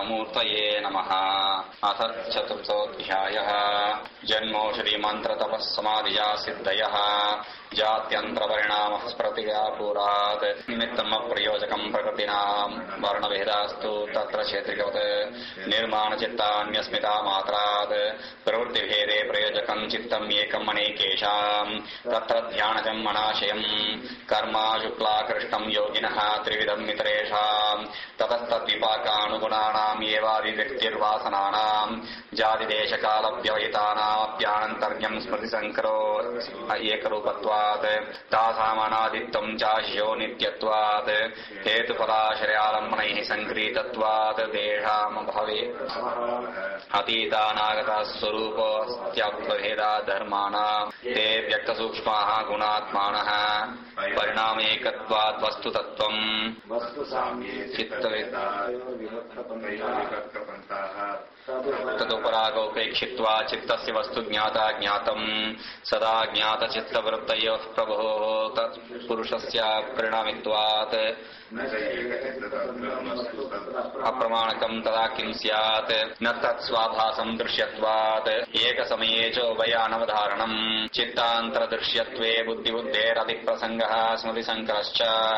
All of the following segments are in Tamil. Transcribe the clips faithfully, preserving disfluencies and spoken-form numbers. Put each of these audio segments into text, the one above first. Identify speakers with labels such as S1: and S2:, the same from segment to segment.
S1: दक्षिणामूर्तये नमः। अथ चतुर्थोऽध्यायः। जन्मोषधि मन्त्रतपःसमाधिया सिद्धयः जात्यन्तरपरिणामः स्मृतिव्यापुरात् निमित्तमप्रयोजकम् प्रकृतीनाम् वर्णभेदास्तु तत्र क्षेत्रिकवत् निर्माणचित्तान्यस्मिता मात्रात् प्रवृत्तिभेदे प्रयोजकम् चित्तम् एकम् अनेकेषाम् तत्र ध्यानजम् अनाशयम् कर्मा शुक्लाकृष्णम् योगिनः त्रिविधम् इतरेषाम् ततस्तद्विपाकानुगुणानाम् एवादिव्यक्तिर्वासनानाम् जातिदेशकालव्यवहितानामप्यानन्तर्यम् स्मृतिसङ्करो एकरूपत्वात् तासामनादित्वम् चाशियो नित्यत्वात् हेतुफलाश्रयालम्बनैः सङ्क्रीतत्वात् तेषाम् भवे अतीतानागता स्वरूपस्त्याभेदा धर्माणाम् ते व्यक्तसूक्ष्माः गुणात्मानः परिणामेकत्वात् वस्तुतत्वम् तदुपरागोपेक्षित्वा चित्तस्य वस्तु ज्ञाता ज्ञातम् सदा ज्ञातचित्तवृत्तयोः प्रभोः तत्पुरुषस्य परिणामित्वात् अप्रमाणकम् तदा किम् स्यात् न तत्स्वाभासम् दृश्यत्वात् एकसमये चोभयानवधारणम् चित्तान्तरदृश्यत्वे बुद्धिबुद्धेरधिप्रसङ्गः स्मृतिसङ्करश्च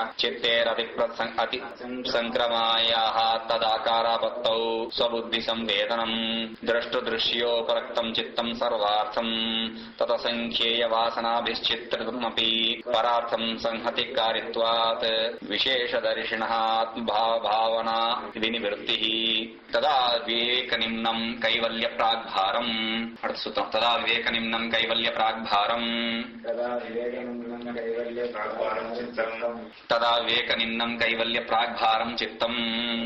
S1: चित्तेरधिप्रसङ्क्रमायाः तदाकारापत्तौ स्वबुद्धिसंवेदनम् द्रष्टुदृश्योपरक्तम् चित्तम् सर्वार्थम् ततसङ्ख्येयवासनाभिश्चित्रितमपि परार्थम् संहतिकारित्वात् विशेषदर्शिनः आत्मभावना विनिवृत्तिः तदा विवेकनिम्नम् कैवल्यप्राग्भारम् अर्थसूत्रम् तदा विवेकनिम्नम् कैवल्यप्राग्भारम् तदा विवेकनिम्नम् कैवल्यप्राग्भारम् चित्तम्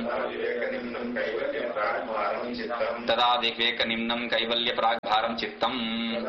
S1: तदा विवेकनिम्नम् कैवल्यप्राग्भारम् चित्तम्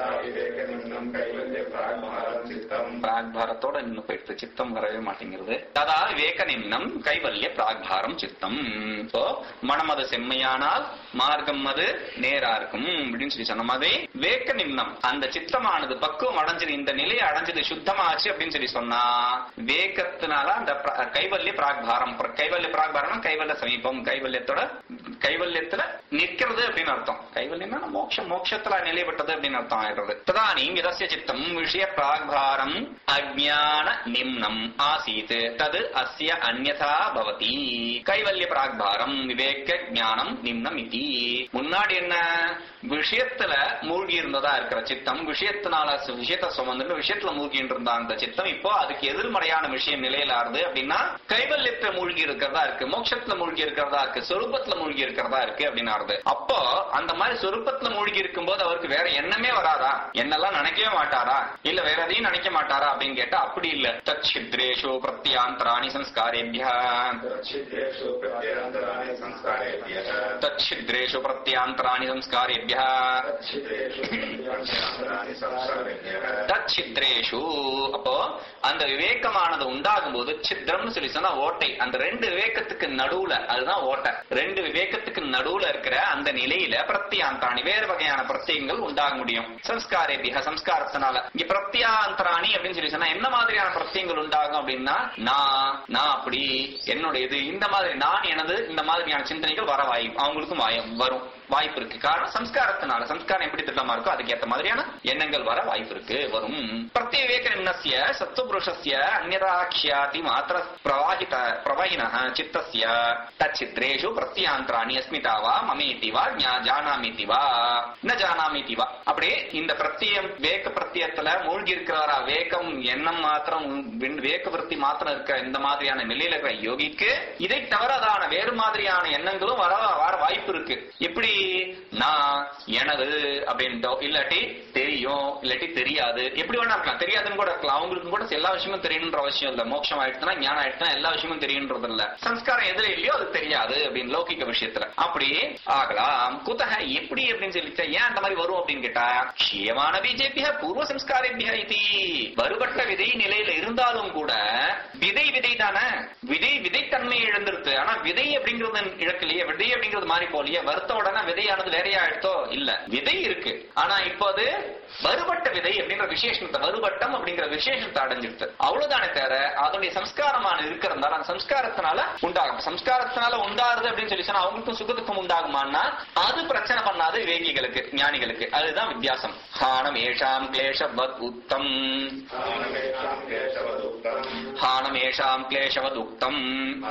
S1: பிராக்பாரத்தோட இன்னும் போயிடுது, சித்தம் வரவே மாட்டேங்கிறது. ததா விவேக நிம்னம் கைவல்ய பிராக்பாரம் சித்தம். மனம் அது செம்மையானால் மார்க்கம் அது நேரா இருக்கும் அப்படின்னு சொல்லி சொன்ன மாதிரி விவேக நிம்னம் அந்த சித்தமானது பக்குவம் அடைஞ்சது, இந்த நிலையை அடைஞ்சது, சுத்தமாச்சு அப்படின்னு சொல்லி சொன்னா விவேகத்தினால அந்த கைவல்ய பிராக்பாரம், கைவல்ய பிராக்பாரம் கைவல்ய சமீபம், கைவல்யத்தோட கைவல்யத்துல நிக்கிறது அப்படின்னு அர்த்தம். கைவல்யம்னா மோட்சம், மோட்சத்துல நிலைப்பட்டது அப்படின்னு அர்த்தம் ஆயிடுறது. ததானீம் விதஸ்ய சித்தம் விஷய பிராக்பாரம் அஜ்ஞான நிம்னம் ஆசீத் தது அஸ்ய அன்யதா பவதி. கைவல்ய பிராக்பாரம் விவேக ஞானம் நிம்னம் இதி. முன்னாடி என்ன விஷயத்துல மூழ்கி இருந்ததா இருக்கிற சித்தம், விஷயத்தினால விஷயத்த சுமந்து விஷயத்துல மூழ்கி இருந்தா அந்த சித்தம் இப்போ அதுக்கு எதிர்மறையான விஷயம் நிலையில ஆறுது அப்படின்னா கைவல்யத்தை மூழ்கி இருக்கிறதா இருக்கு, மோட்சத்துல மூழ்கி இருக்கிறதா இருக்கு, சொரூபத்துல மூழ்கி இருக்கிறதா இருக்கு அப்படின்னு ஆறுது. அப்போ அந்த மாதிரி சொரூபத்துல மூழ்கி இருக்கும் போது அவருக்கு வேற எண்ணமே வராதா, என்னெல்லாம் நினைக்கவே மாட்டாரா, இல்ல வேற எதையும் நினைக்க மாட்டாரா அப்படின்னு கேட்டா அப்படி இல்ல. தச்சித்ரேஷு பிரத்யாந்தராணி சம்ஸ்காரேபியா தச்சித்ரேஷு பிரத்யாந்தராணி சம்ஸ்காரேபியா தச்சித்ரேஷு. அப்போ அந்த விவேகமானது உண்டாகும் போது சித்திரம்னு சொல்லி சொன்னா ஓட்டை, அந்த ரெண்டு விவேகத்துக்கு நடுவுல அதுதான் ஓட்டை, ரெண்டு விவேகத்துக்கு நடுவுல இருக்கிற அந்த நிலையில பிரத்யாந்தராணி வேறு வகையான பிரத்யங்கள் உண்டாக முடியும். சம்ஸ்காரேபியா சம்ஸ்காரத்தினால. இங்க பிரத்யாந்தராணி அப்படின்னு சொல்லி சொன்னா என்ன மாதிரியான பிரத்யங்கள் உண்டாகும் அப்படின்னா நான் நான் அப்படி என்னுடையது இந்த மாதிரி நான் எனது இந்த மாதிரியான சிந்தனைகள் வர வாய்ப்பு அவங்களுக்கும் வரும் வாய்ப்பு இருக்கு. காரணம் சம்ஸ்காரத்தினால. சம்ஸ்காரம் எப்படி திட்டமா இருக்கோ அதுக்கேற்ற மாதிரியான எண்ணங்கள் வர வாய்ப்பு இருக்கு, வரும். பிரத்ய விவேக நிம்னஸ்ய சத்துவபுருஷஸ்ய அன்யதாக்ஷ்யாதி மாத்திர பிரவாஹித பிரவஹின சித்தஸ்ய தச்சித்ரேஷு பிரத்யாந்தராணி அஸ்மிதாவா மமேதிவா ஜானாமிதிவா ந ஜானாமிதிவா. அப்படியே இந்த பிரத்யம் வேக பிரத்யத்துல மூழ்கி இருக்கிறவரா வேகம் எண்ணம் மாத்திரம் வேக விருத்தி மாத்திரம் இருக்கிற இந்த மாதிரியான நிலையில இருக்கிற யோகிக்கு இதை தவறதான வேறு மாதிரியான எண்ணங்களும் வர வர வாய்ப்பு இருக்கு. எப்படி நான் எனது அப்படின்ட்டோ இல்லாட்டி தெரியும் இல்லாட்டி தெரியாது, எப்படி வேணா இருக்கலாம், தெரியாதுன்னு கூட இருக்கலாம். அவங்களுக்கும் கூட எல்லா விஷயமும் தெரியணுன்ற அவசியம் இல்ல. மோட்சம் ஆயிடுச்சுன்னா ஞானம் ஆயிடுச்சுன்னா எல்லா விஷயமும் தெரியுன்றது இல்ல. சம்ஸ்காரம் எதுல இல்லையோ அது தெரியாது அப்படின்னு லௌகிக விஷயத்துல அப்படி ஆகலாம். குத்தக எப்படி அப்படின்னு சொல்லிச்சா ஏன் அந்த மாதிரி வரும் அப்படின்னு கேட்டா க்ஷீயமான பிஜேபி பூர்வ சம்ஸ்காரேபியா இது. வருபட்ட விதை நிலையில இருந்தாலும் கூட விதை விதை தானே, விதை விதைத்தன்மையை இழந்திருக்கு. ஆனா விதை அப்படிங்கிறது இழக்கலையே, விதை அப்படிங்கிறது மாறி போலியே, வருத்த உடனே விதையானது வேறையா எடுத்தோ இல்ல, விதை இருக்கு. ஆனா இப்போ அது வருபட்ட விதை அப்படின்ற விசேஷத்தை, வருபட்டம் அப்படிங்கிற விசேஷத்தை அடைஞ்சிருக்கு. அவ்வளவுதானே தவிர அதனுடைய சம்ஸ்காரமான இருக்கிறதுனால அந்த சம்ஸ்காரத்தினால உண்டாகும். சம்ஸ்காரத்தினால உண்டாருது அப்படின்னு சொல்லி சொன்னா அவங்களுக்கும் சுகதுக்கம் உண்டாகுமான்னா அது பிரச்சனை பண்ணாது வேகிகளுக்கு, ஞானிகளுக்கு. அதுதான் வித்தியாசம். ஹானம் ஏஷாம் கிளேஷவத் உத்தம், ஹானம் ஏஷாம் கிளேஷவத் உக்தம்.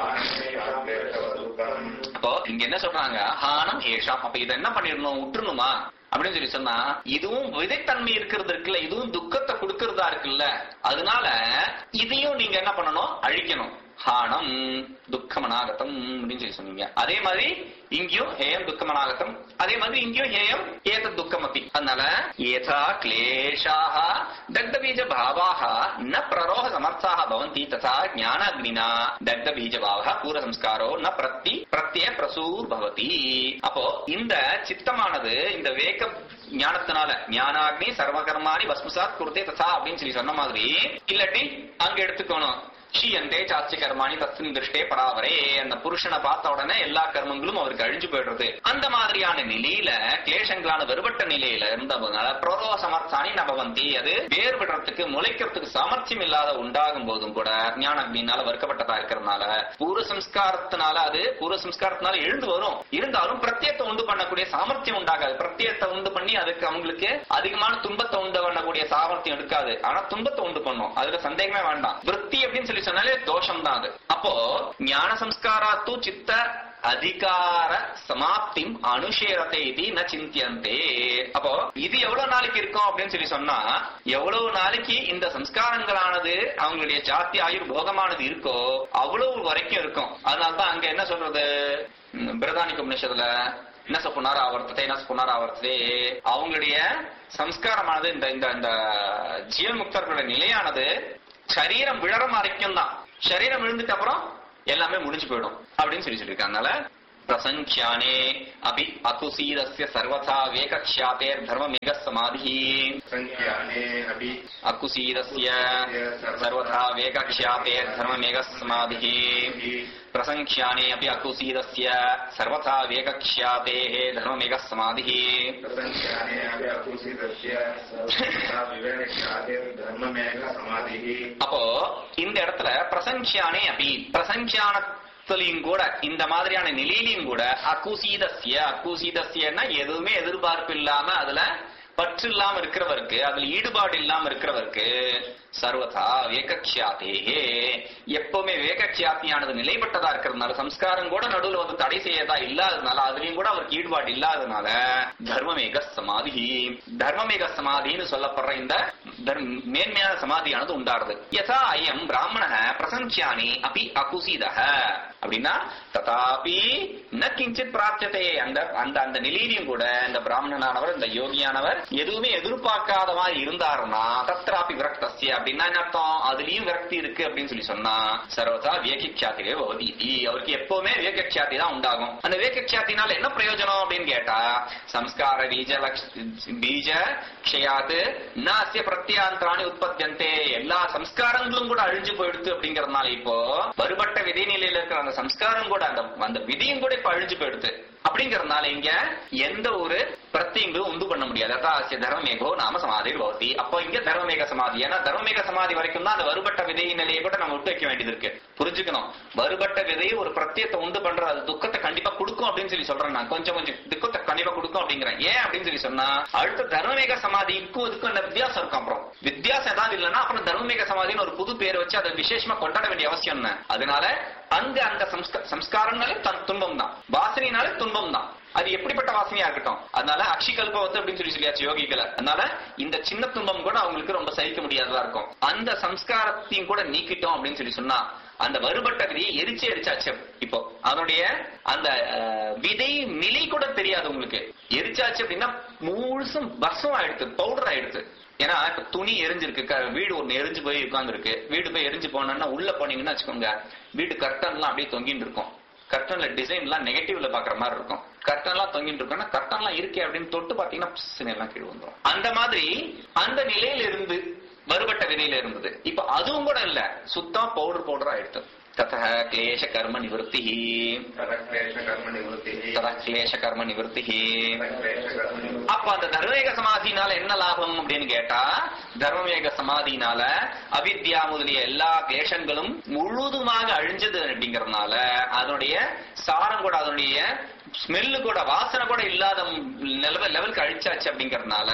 S1: அப்போ இங்க என்ன சொல்றாங்க, ஹானம் ஏஷாம். அப்ப இதை என்ன பண்ணிடணும், விட்டுருணுமா அப்படின்னு சொல்லி சொன்னா, இதுவும் விதைத்தன்மை இருக்கிறது இருக்குல்ல, இதுவும் துக்கத்தை கொடுக்கறதா இருக்குல்ல, அதனால இதையும் நீங்க என்ன பண்ணணும், அழிக்கணும். ஹானம் துக்கமனாகத்தம் அப்படின்னு சொல்லி சொன்னீங்க. அதே மாதிரி இங்கேயும் ஹேயம் துக்கமனாகத்தம், அதே மாதிரி இங்கேயும் ஹேயம் ஏத துக்கமபி. அதனால ஏதா கிளேஷாஹ தக்த பீஜ பாவாஹ ந பிரரோஹ சமர்த்தாக பவந்தி ததா ஞானாக்னினா தக்த பீஜ பாவஹ பூர சம்ஸ்காரோ ந பிரத்தி பிரத்ய பிரசூர் பவதி. அப்போ இந்த சித்தமானது இந்த வேக ஞானத்தினால ஞானாக்னி சர்வகர்மாணி பஸ்மசாத் குருதே ததா அப்படின்னு சொல்லி சொன்ன மாதிரி, இல்லாட்டி அங்க எடுத்துக்கணும் ஷீயந்தே சாட்சி கர்மாணி தஸ்மின் திருஷ்டே பராவரே. அந்த புருஷனை பார்த்த உடனே எல்லா கர்மங்களும் அவருக்கு அழிஞ்சு போயிடுறது. அந்த மாதிரியான நிலையில கிளேஷங்களான வெறுபட்ட நிலையில இருந்தவங்க பிரரோஹ சமர்த்தானி நபவந்தி, அது வேறுபடுறதுக்கு முளைக்கிறதுக்கு சாமர்த்தியம் இல்லாத உண்டாகும் போதும் கூட ஞான அக்னினால வறுக்கப்பட்டதா இருக்கிறதுனால பூர்வ சம்ஸ்காரத்தினால அது பூர்வ சம்ஸ்காரத்தினால எழுந்து வரும். இருந்தாலும் பிரத்யத்தை உண்டு பண்ணக்கூடிய சாமர்த்தியம் உண்டாகாது. பிரத்யத்தை உண்டு பண்ணி அதுக்கு அவங்களுக்கு அதிகமான துன்பத்தை உண்டு பண்ணக்கூடிய சாமர்த்தியம் இருக்காது. ஆனா துன்பத்தை உண்டு பண்ணும், அதுல சந்தேகமே வேண்டாம். விருத்தி அப்படின்னு சொல்லி சொன்னாலே தோஷம் தான் அது. அப்போ ஞான சம்ஸ்காராத்து சித்த அதிகார சமாப்தி அனுஷேரத்தை இது ந சிந்தியந்தே. அப்போ இது எவ்வளவு நாளைக்கு இருக்கும் அப்படின்னு சொல்லி சொன்னா, எவ்வளவு நாளைக்கு இந்த சம்ஸ்காரங்களானது அவங்களுடைய ஜாத்தி ஆயுர் போகமானது இருக்கோ அவ்வளவு வரைக்கும் இருக்கும். அதனால்தான் அங்க என்ன சொல்றது, பிரதானிக உபநிஷத்துல என்ன புனர் ஆவர்த்ததே என்ன புனர் ஆவர்த்ததே, அவங்களுடைய சம்ஸ்காரமானது இந்த இந்த ஜீவன் முக்தர்களுடைய நிலையானது சரீரம் விழற வரைக்கும் தான். சரீரம் விழுந்துட்டு அப்புறம் எல்லாமே முடிஞ்சு போயிடும் அப்படின்னு சொல்லி சொல்லியிருக்காங்க. அதனால பிரசங்கியானே அபி அகுசீதஸ்ய சர்வதா வேகக்ஷ்யாதேர் தர்மமேக சமாதி, அகுசீதஸ்ய சர்வதா வேகக்ஷ்யாதேர் தர்மமேக சமாதி, பிரசங்கியானே அபி அகுசீதஸ்ய சர்வதா வேகக்ஷ்யாதேஹ தர்மமேக சமாதி. அப்போ இந்த இடத்துல பிரசங்கியானே அபி, பிரசங்கியான கூட இந்த மாதிரியான நிலையிலையும் கூட அகுசீதஸ்ய, அகுசீதஸ்யன்னா எதுவுமே எதிர்பார்ப்பு இல்லாம அதுல பற்று இல்லாம இருக்கிறவருக்கு, அதுல ஈடுபாடு இல்லாம இருக்கிறவருக்கு சர்வதா வேகக்ஷ்யாதேஹே, எப்பவுமே வேகக்ஷ்யாத்தியானது நிலைப்பட்டதா இருக்கிறதுனால சம்ஸ்காரம் கூட நடுவில் வந்து தடை செய்யதா இல்லாததுனால அதுலயும் கூட அவருக்கு ஈடுபாடு இல்லாததுனால தர்மமேக சமாதி, தர்மமேக சமாதின்னு சொல்லப்படுற இந்த மேன்மையான சமாதியானது உண்டாடுது. யதா அயம் பிராமண பிரசங்கியானி அபி அகுசீதஹ அப்படின்னா ததாபி ந கிஞ்சித் பிராப்யதே, அந்த அந்த அந்த நிலையிலையும் கூட இந்த பிராமணனானவர் இந்த யோகியானவர் எதுவுமே எதிர்பார்க்காத மாதிரி இருந்தாருன்னா தத்ராபி விரக்தஸ்ய அப்படின்னா என்ன அர்த்தம், அதுலயும் விரக்தி இருக்கு அப்படின்னு சொல்லி சொன்னா சர்வதா வேகக்ஷ்யாதிலே பவதி, அவருக்கு எப்பவுமே வேகக்ஷ்யாதி தான் உண்டாகும். அந்த வேகக்ஷ்யாத்தினால என்ன பிரயோஜனம் அப்படின்னு கேட்டா சம்ஸ்கார பீஜ பீஜ க்ஷயாது நாஸ்ய பிரத்யாந்தராணி உற்பத்தியந்தே, எல்லா சம்ஸ்காரங்களும் கூட அழிஞ்சு போயிடுது அப்படிங்கறதுனால இப்போ வருபட்ட விதை நிலையில இருக்கிற அந்த சம்ஸ்காரம் கூட அந்த அந்த விதியும் கூட இப்ப அழிஞ்சு போயிடுது. அப்படிங்கறதுனால இங்க எந்த ஒரு பிரத்தியங்களும் உண்டு பண்ண முடியாது. அதான் தர்மமேகோ நாம சமாதி பவதி. அப்போ இங்க தர்மமேக சமாதி, ஏன்னா தர்மமேக சமாதி வரைக்கும் தான் அந்த வருபட்ட விதையின் நிலையை கூட நம்ம விட்டு வைக்க வேண்டியது இருக்கு. புரிஞ்சுக்கணும், வருபட்ட விதையை ஒரு பிரத்தியத்தை உண்டு பண்ற அது துக்கத்தை கண்டிப்பா கொடுக்கும் அப்படின்னு சொல்லி சொல்றேன். நான் கொஞ்சம் கொஞ்சம் துக்கத்தை கண்டிப்பா கொடுக்கும் அப்படிங்கிறேன். ஏன் அப்படின்னு சொல்லி சொன்னா அடுத்த தர்மமேக சமாதிக்கும் இதுக்கும் என்ன வித்தியாசம் இருக்கும். அப்புறம் வித்தியாசம் ஏதாவது இல்லைன்னா அப்புறம் தர்மமேக சமாதின்னு ஒரு புது பேரை வச்சு அதை விசேஷமா கொண்டாட வேண்டிய அவசியம் என்ன. அதனால அங்க அந்த சம்ஸ்காரங்களே தன் துன்பம் தான், வாசனைனாலே துன்பம் தான். அது எப்படிப்பட்ட வாசனையா இருக்கட்டும். அதனால அக்ஷி கல்பவத்து அப்படின்னு சொல்லி சொல்லியாச்சு யோகிகளை. அதனால இந்த சின்ன துன்பம் கூட அவங்களுக்கு ரொம்ப சகிக்க முடியாததா இருக்கும். அந்த சம்ஸ்காரத்தையும் கூட நீக்கிட்டோம் அப்படின்னு சொல்லி சொன்னா அந்த வருபட்ட விதையை எரிச்சு எரிச்சாச்சு. இப்போ அதனுடைய அந்த விதை நிலை கூட தெரியாது உங்களுக்கு. எரிச்சாச்சு அப்படின்னா முழுசும் பஸ்ஸும் ஆயிடுது, பவுடர் ஆயிடுது. ஏன்னா இப்ப துணி எரிஞ்சிருக்கு, வீடு ஒண்ணு எரிஞ்சு போய் உட்கார்ந்து இருக்கு. வீடு போய் எரிஞ்சு போனோம்னா உள்ள போனீங்கன்னா வச்சுக்கோங்க, வீடு கர்டன் எல்லாம் அப்படியே தொங்கிட்டு இருக்கும். கர்டன்ல டிசைன் எல்லாம் நெகட்டிவ்ல பாக்குற மாதிரி இருக்கும். கர்டன் எல்லாம் தொங்கிட்டு இருக்கோம்னா கர்டன் எல்லாம் இருக்கே அப்படின்னு தொட்டு பாத்தீங்கன்னா எல்லாம் கீழ் வந்துடும். அந்த மாதிரி அந்த நிலையில இருந்து வருபட்ட விதையில இருந்தது. இப்ப அதுவும் கூட இல்ல, சுத்தம் பவுடர் பவுடர் ஆயிடுது. ततः क्लेश कर्म निवृत्तिः ततः क्लेश कर्म निवृत्तिः. அப்ப அந்த தர்மவேக சமாதினால என்ன லாபம் அப்படின்னு கேட்டா, தர்மவேக சமாதினால அவித்யா முதலிய எல்லா கிளேஷங்களும் முழுதுமாக அழிஞ்சது அப்படிங்கறதுனால அதனுடைய சாரம் கூட அதனுடைய ஸ்மெல்லு கூட வாசனை கூட இல்லாத லெவலுக்கு அழிச்சாச்சு அப்படிங்கறதுனால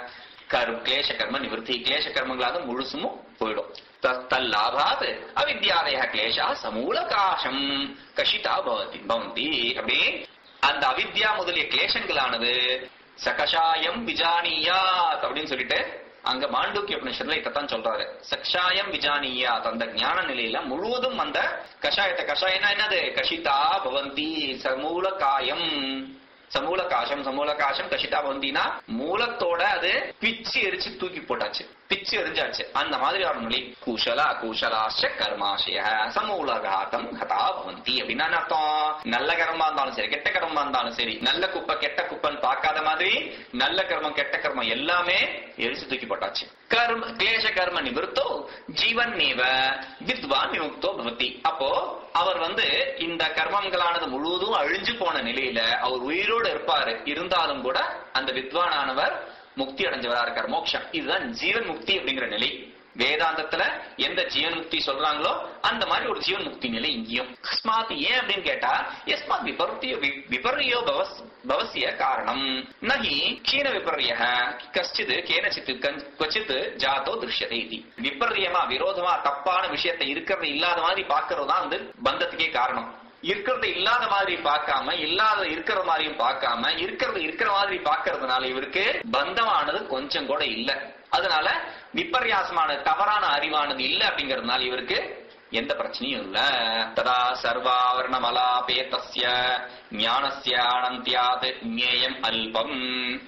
S1: கிளேஷ கர்ம நிவர்த்தி, கிளேஷ கர்மங்களாக முழுசும் போயிடும். தல்லாபாத் அவித்யாதய கிளேஷா சமூலகாசம் கஷிதா பவதி பவந்தி. அப்படி அந்த அவித்யா முதலிய கிளேஷங்களானது சகஷாயம் விஜானியாத் அப்படின்னு சொல்லிட்டு அங்க மாண்டூக்கிய உபநிஷத்துல இதான் சொல்றாரு. சக்ஷாயம் விஜானியாத், அந்த ஞான நிலையில முழுவதும் அந்த கஷாயத்தை, கஷாயம்னா என்னது, கஷிதா பவந்தி சமூல காயம், சமூல காசம், சமூல காசம் கஷிதா பவந்தினா மூலத்தோட அது பிச்சு எரிச்சு தூக்கி போட்டாச்சு, பிச்சு எரிஞ்சாச்சு. அந்த மாதிரி ஒரு மொழி. குஷலா குஷலாஷ கர்மாஷய சமூலகாத்தம் கதா பவந்தி அப்படின்னா அர்த்தம். நல்ல கர்மமா இருந்தாலும் சரி, கெட்ட கர்மமா இருந்தாலும் சரி, நல்ல குப்பை கெட்ட குப்பைன்னு பார்க்காத மாதிரி நல்ல கர்மம் கெட்ட கர்மம் எல்லாமே எரிச்சு தூக்கி போட்டாச்சு. கர்ம கிளேஷ கர்ம நிவர்த்தோ ஜீவன் நீவ வித்வான் விமுக்தோ பவதி. அப்போ அவர் வந்து இந்த கர்மங்களானது முழுவதும் அழிஞ்சு போன நிலையில அவர் உயிரோடு இருப்பாரு. இருந்தாலும் கூட அந்த வித்வானானவர் முக்தி அடைஞ்சவரா இருக்கார், மோட்சம். இதுதான் ஜீவன் முக்தி அப்படிங்கிற நிலை. வேதாந்தத்துல எந்த ஜீவன் முக்தி சொல்றாங்களோ அந்த மாதிரி ஒரு ஜீவன் முக்தி நிலை இங்கேயும். அஸ்மாத் ஏன் அப்படின்னு கேட்டா, எஸ்மாத் விபர்த்தியோ விபர்யோ பவசிய காரணம் நஹி கீன விபர்ய கஷ்டித் கேனச்சித் கொச்சித் ஜாதோ திருஷ்யதே இது. விபர்யமா விரோதமா தப்பான விஷயத்தை இருக்கிறது இல்லாத மாதிரி பாக்குறது தான் வந்து பந்தத்துக்கே காரணம். இருக்கிறது இல்லாத மாதிரி பார்க்காம, இல்லாத இருக்கிற மாதிரியும் பார்க்காம, இருக்கிறது இருக்கிற மாதிரி பார்க்கறதுனால இவருக்கு பந்தமானது கொஞ்சம் கூட இல்ல. அதனால விபர்யாசமான தவறான அறிவானது இல்ல அப்படிங்கறதுனால இவருக்கு எந்த பிரச்சனையும் இல்ல. ததா சர்வாவரணமலாபேதஸ்ய ஞானஸ்ய அனந்த்யாத் ஞேயம் அல்பம்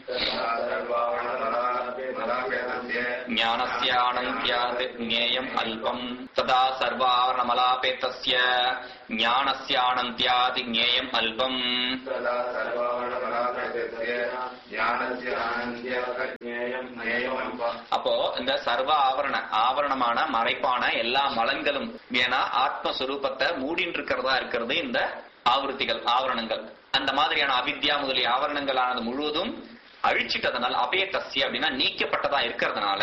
S1: ஞானஸ்ய அனந்த்யாத் ஞேயம் அல்பம் ததா சர்வாவரணமலாபேதஸ்ய ஞானஸ்ய அனந்த்யாத் ஞேயம் அல்பம். அப்போ இந்த சர்வ ஆவரண ஆவரணமான மறைப்பான எல்லா மலங்களும், ஏன்னா ஆத்மஸ்வரூபத்தை மூடின்னு இருக்கிறதா இருக்கிறது இந்த ஆவருத்திகள், ஆவரணங்கள். அந்த மாதிரியான அவித்யா முதலிய ஆவரணங்களானது முழுவதும் அழிச்சிட்டதுனால அபேதஸ்ய அப்படின்னா நீக்கப்பட்டதா இருக்கிறதுனால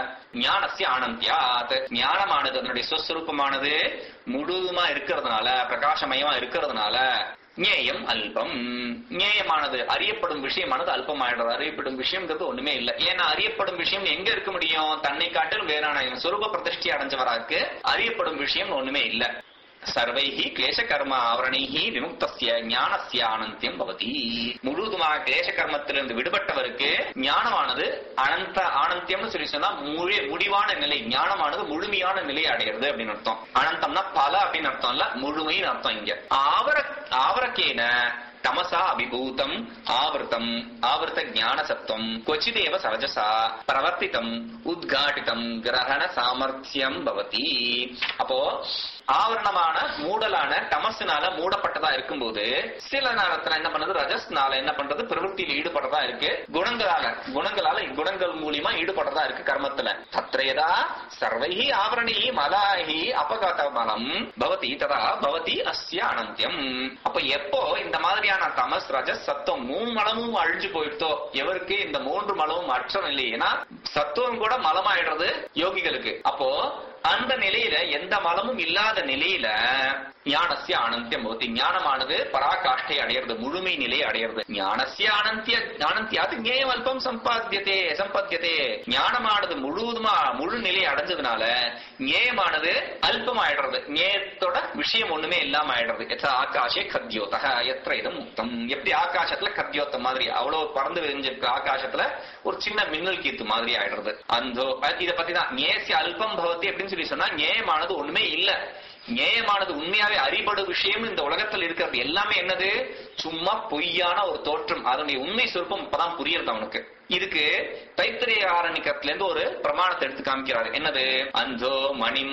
S1: ஞானஸ்ய ஆனந்தியாத் ஞானமானது அதனுடைய ஸ்வஸ்வரூபமானது முழுவதுமா இருக்கிறதுனால, பிரகாசமயமா இருக்கிறதுனால ஞேயம் அல்பம், ஞேயமானது அறியப்படும் விஷயமானது அல்பமாயிடுறது. அறியப்படும் விஷயம்ங்கிறது ஒண்ணுமே இல்லை. ஏன்னா அறியப்படும் விஷயம் எங்க இருக்க முடியும், தன்னை காட்டிலும் வேறான சொரூப பிரதிஷ்டி அடைஞ்சவராக்கு அறியப்படும் விஷயம் ஒண்ணுமே இல்ல. சர்வைஹி கிளேச கர்ம ஆவரணைஹி விமுக்தஸ்ய ஞானஸ்ய ஆனந்தியம் பவதி. முழுவதுமாக கிளேச கர்மத்திலிருந்து விடுபட்டவருக்கு ஞானமானது அனந்த ஆனந்தியம்னு சொல்லி சொன்னா முடிவான நிலை, ஞானமானது முழுமையான நிலையை அடைகிறது அப்படின்னு அர்த்தம். அனந்தம்னா பல அப்படின்னு அர்த்தம் இல்ல, முழுமைன்னு அர்த்தம். இங்க ஆவர ஆவரக்கேன தமசா அபிபூதம் ஆவர்த்தம் ஆவர்த்த ஞான சத்துவம் கொச்சிதேவ சரஜசா பிரவர்த்திதம் உத்காட்டிதம் கிரகண சாமர்த்தியம் பவதி. அப்போ ஆவரணமான மூடலான தமசுனால மூடப்பட்டதா இருக்கும்போது சில நேரத்துல என்ன பண்றது, ரஜஸ்னால என்ன பண்றது, பிரவൃத்தியில் ஈடுபடுறதா இருக்கு. குணங்களால குணங்களால குணங்கள் மூலியமா ஈடுபடுறதா இருக்கு கர்மத்துல. தத்ரேதா சர்வைஹி ஆவரணி மலாஹி அபகத மலம் பவதி ததா பவதி அஸ்ய அனந்தியம். அப்ப எப்போ இந்த மாதிரியான தமஸ் ரஜஸ் சத்துவம் மூணு மலமும் அழிஞ்சு போயிட்டோ, எவருக்கு இந்த மூன்று மலமும் அற்றம் இல்லையா, சத்துவம் கூட மலமாயிடுறது யோகிகளுக்கு. அப்போ அந்த நிலையில எந்த மலமும் இல்லாத நிலையில ஞானஸ்ய ஆனந்தியம் பவதி, ஞானமானது பராகாஷ்டை அடையிறது, முழுமை நிலையை அடையிறது. ஞானஸ்ய ஆனந்திய ஆனந்தியாது ஞேயம் அல்பம் சம்பாத்தியதே சம்பத்தியதே. ஞானமானது முழுவதுமா முழு நிலையை அடைஞ்சதுனால ஞேயமானது அல்பம் ஆயிடுறது, ஞேயத்தோட விஷயம் ஒண்ணுமே இல்லாம ஆயிடுறது. எத்தா ஆகாஷே கத்யோதக எத்திர இதம் முக்தம். எப்படி ஆகாசத்துல கத்யோத்த மாதிரி அவ்வளவு பறந்து விரிஞ்சிருக்க ஆகாசத்துல ஒரு சின்ன மின்னல் கீத்து மாதிரி ஆயிடுறது. அந்த இதை பத்தி தான் ஞேயஸ்ய அல்பம் பவதி அப்படின்னு சொல்லி சொன்னா ஞேயமானது ஒண்ணுமே இல்ல. ஞேயமானது உண்மையாவே அறிபடு விஷயம் இந்த உலகத்தில் இருக்கிறது எல்லாமே என்னது, சும்மா பொய்யான ஒரு தோற்றம். அதனுடைய உண்மை சொற்பம் இப்பதான் புரியுறது அவனுக்கு. இதுக்கு தைத்திரிய ஆரணிக்கத்துல இருந்து ஒரு பிரமாணத்தை எடுத்து காமிக்கிறாரு. என்னது, அந்தோ மணிம்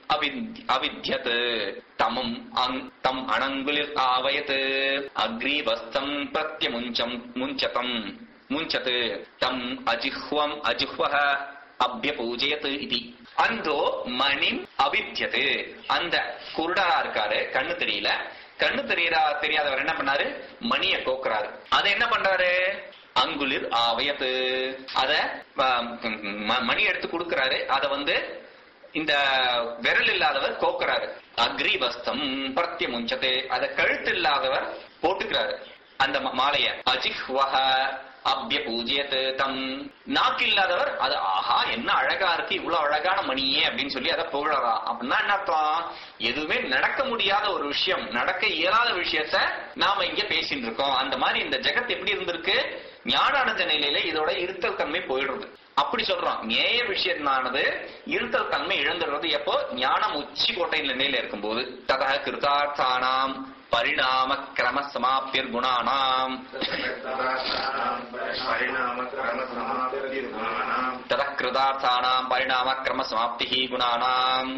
S1: அவித்யத் தமம் தம் அனங்குலிர் ஆவயத் அக்ரீவஸ்தம் பிரத்யமுஞ்சம் முஞ்சதம் முஞ்சத் தம் அஜிஹ்வம் அஜிஹ்வஹ அப்யபூஜயத் இதி. அந்தோ மணி அவித்யது, அந்த குருடா இருக்காரு, கண்ணு தெரியல, கண்ணு தெரியறா தெரியாதவர் என்ன பண்ணாரு, மணியை கோக்குறாரு. அதை என்ன பண்றாரு, அங்குலிர் ஆவயத்து, அத மணி எடுத்து கொடுக்கிறாரு. அத வந்து இந்த விரல் இல்லாதவர் கோக்குறாரு. அக்ரிவஸ்தம் பிரத்யமுஞ்சதே, அத கழுத்து இல்லாதவர் போட்டுக்கிறாரு அந்த மாலைய. அஜிஹ்வஹ அப்ய பூஜ்யத் தம், நாக்கு இல்லாதவர் அது ஆஹா என்ன அழகா இருக்கு, இவ்வளவு அழகான மணியே அப்படின்னு சொல்லி அதை புகழறா. அப்படின்னா என்ன அர்த்தம், எதுவுமே நடக்க முடியாத ஒரு விஷயம், நடக்க இயலாத விஷயத்த நாம இங்க பேசிட்டு இருக்கோம். அந்த மாதிரி இந்த ஜெகத் எப்படி இருந்திருக்கு, ஞான அடைஞ்ச நிலையில இதோட இருத்தல் தன்மை போயிடுறது. அப்படி சொல்றோம், நேய விஷயமானது இருத்தல் தன்மை இழந்துடுறது எப்போ, ஞானம் உச்சி கோட்டை நிலையில இருக்கும்போது. ததா கிருதார்த்தானாம் பரிணாம கிரம சமாப்திர் குணானாம், ததா கிருதார்த்தானாம் பரிணாம கிரம சமாப்தி குணானாம்,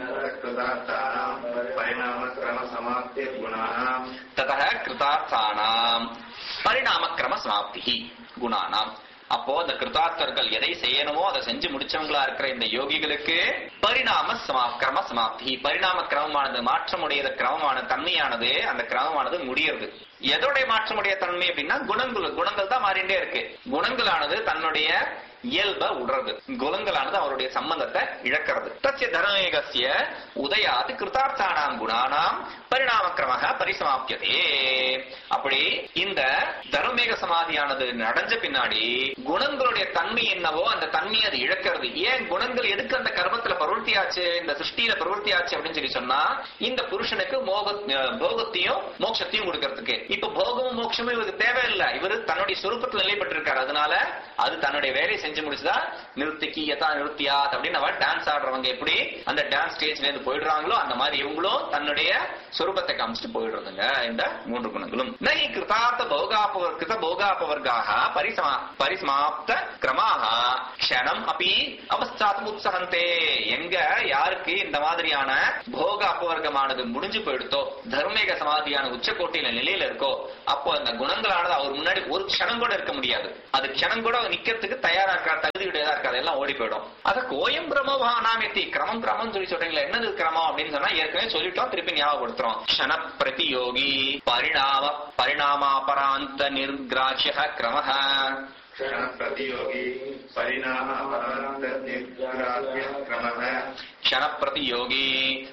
S1: ததா கிருதார்த்தானாம் பரிணாம கிரம சமாப்தி குணானாம். அப்போ அந்த கிருதார்த்தர்கள் எதை செய்யணுமோ அதை செஞ்சு முடிச்சவங்களா இருக்கிற இந்த யோகிகளுக்கு பரிணாம சமா கிரம சமாப்தி, பரிணாம கிரமமானது மாற்றமுடைய கிரமமான தன்மையானது, அந்த கிரமமானது முடியறது. எதோடைய மாற்றமுடைய தன்மை அப்படின்னா குணங்கள், குணங்கள் தான் மாறிண்டே இருக்கு. குணங்களானது தன்னுடைய இயல்ப உடுறது, குணங்களானது அவருடைய சம்பந்தத்தை இழக்கிறது. தஸ்ய தர்மேகஸ்ய உதயாது கிருதார்த்தானாம் குணானாம் பரிணாம கிரமஹ பரிசமாப்தியதே. அப்படி இந்த தர்மேக சமாதியானது நடஞ்ச பின்னாடி குணங்களுடைய தன்மை என்னவோ அந்த தன்மையை அது இழக்கிறது. ஏன் குணங்கள் எதுக்கு அந்த கர்மத்துல பிரவருத்தியாச்சு, இந்த சிருஷ்டியில பிரவருத்தியாச்சு அப்படின்னு சொல்லி சொன்னா, இந்த புருஷனுக்கு மோக போகத்தையும் மோட்சத்தையும் கொடுக்கறதுக்கு. இப்ப போகமும் மோட்சமும் இவருக்கு தேவையில்லை, இவரு தன்னுடைய சொரூபத்தில் நிலைப்பட்டிருக்காரு. அதனால அது தன்னுடைய வேலையை செஞ்சு முடிச்சுதா. நிறுத்திக்கு யதா நிறுத்தியாத் அப்படின்னு அவ டான்ஸ் ஆடுறவங்க எப்படி அந்த டான்ஸ் ஸ்டேஜ்ல இருந்து போயிடுறாங்களோ, அந்த மாதிரி இவங்களும் தன்னுடைய சொரூபத்தை காமிச்சிட்டு போயிடுறதுங்க இந்த மூன்று குணங்களும். நகி கிருதார்த்த போகாபவர் கிருத போகாபவர்காக பரிசமா பரிசமாப்த கிரமாக க்ஷணம் அப்படி அவஸ்தாத்தும் உற்சகந்தே. எங்க யாருக்கு இந்த மாதிரியான போக அபவர்க்கமானது முடிஞ்சு போயிடுத்தோ, தர்மேக சமாதியான உச்சக்கோட்டையில நிலையில இருக்கோ, அப்போ அந்த குணங்களானது அவர் முன்னாடி ஒரு க்ஷணம் கூட இருக்க முடியாது. அது க்ஷணம் கூட நிக்கிறதுக்கு தயாரா இருக்கா, தகுதியுடையதா இருக்காது, எல்லாம் ஓடி போயிடும். அத கோயம் பிரமோபானாமித்தி, கிரமம் கிரமம் சொல்லி சொல்றீங்களா, என்னது கிரமம் அப்படின்னு சொன்னா ஏற்கனவே சொல்லிட்டோம், திருப்பி ஞாபகப்படுத்துறோம். க்ஷண பிரதியோகி பரிணாம பரிணாமாபராந்த நிர்கிராஹ்ய கிரமஹ,
S2: க்ஷண பிரதியோகி பரிணாமாபராந்த நிர்கிராஹ்ய கிரமஹ,
S1: க்ஷண பிரதியோகி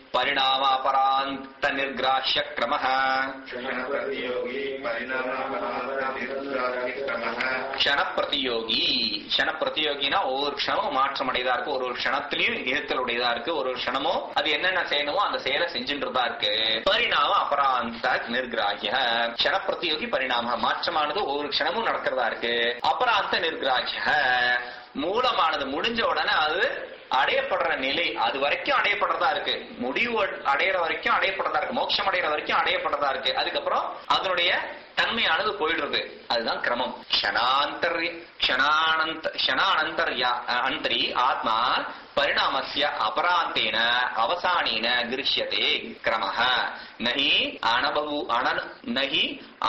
S1: பரிணாமாபராந்த நிர்கிராஹ்ய கிரமஹ,
S2: க்ஷண பிரதியோகி பரிணாமாபராந்த நிர்கிராஹ்ய கிரமஹ. க்ஷண பிரதியோகி,
S1: க்ஷண பிரதியோகினா ஒவ்வொரு க்ஷணமும் மாற்றம் அடையதா இருக்கு, ஒரு ஒரு க்ஷணத்திலையும் இருத்தலுடையதா இருக்கு, ஒரு ஒரு க்ஷணமும் அது என்னென்ன செய்யணுமோ அந்த செயலை செஞ்சுன்றதா இருக்கு. பரிணாம அபராந்த நிர்கிராஹ்ய, க்ஷண பிரதியோகி பரிணாம மாற்றமானது ஒவ்வொரு க்ஷணமும் நடக்கிறதா இருக்கு. அபராந்த நிர்கிராஹ்ய, மூலமானது முடிஞ்ச உடனே அது அடையப்படுற நிலை அது வரைக்கும் அடையப்படுறதா இருக்கு, முடிவு அடையிற வரைக்கும் அடையப்படுறதா இருக்கு, மோட்சம் அடையிற வரைக்கும் அடையப்படுறதா இருக்கு. அதுக்கப்புறம் அதனுடைய தன்மையானது போயிடுறது. அதுதான் கிரமம். க்ஷணாந்தர் க்ஷணானந்த க்ஷணானந்தர்யா அந்தரி ஆத்மா பரிணாமஸ்ய அபராந்தேன அவசானேன கிருஷ்யதே கிரமஹ. நஹி அனபூ அன நஹி